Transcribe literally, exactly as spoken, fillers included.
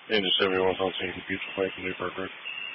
And just everyone's on Saint Pizza Pike and New Burger.